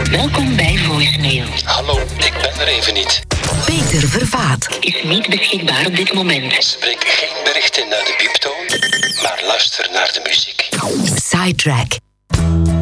Welkom bij Voicemail. Hallo, ik ben er even niet. Peter Vervaat is niet beschikbaar op dit moment. Spreek geen berichten naar de pieptoon, maar luister naar de muziek. Sidetrack